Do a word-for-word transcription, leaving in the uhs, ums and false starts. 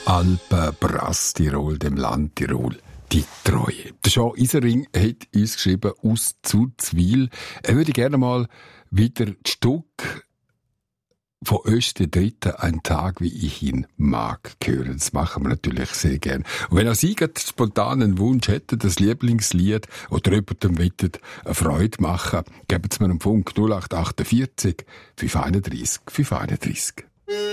Alpen, Brass Tirol, dem Land Tirol. Die Treue. Der Jean Isering hat uns geschrieben aus Zurzwil. Er würde gerne mal wieder das Stück von Öster Dritten, ein Tag, wie ich ihn mag, hören. Das machen wir natürlich sehr gern. Und wenn auch Sie einen spontanen Wunsch hätten, das Lieblingslied oder jemandem wettet, eine Freude machen, geben Sie mir einen Funk null acht achtundvierzig, fünf einunddreißig, fünf einunddreißig.